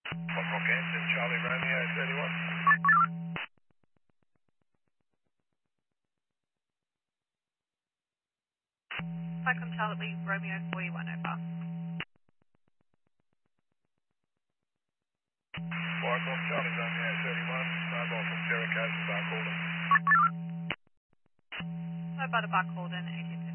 Rockhampton, Charlie Romeo 31. Cyclone Charlie Romeo 41 over. Wycombe, Charlie Romeo 31. Mobile from Jericho to Barcaldine. Mobile to Buck Holden, 18